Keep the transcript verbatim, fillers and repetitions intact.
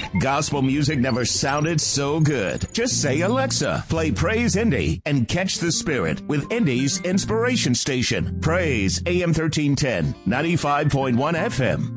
Gospel music never sounded so good. Just say, Alexa, play Praise Indy and catch the spirit with Indy's inspiration station. Praise A M thirteen ten, ninety-five point one F M.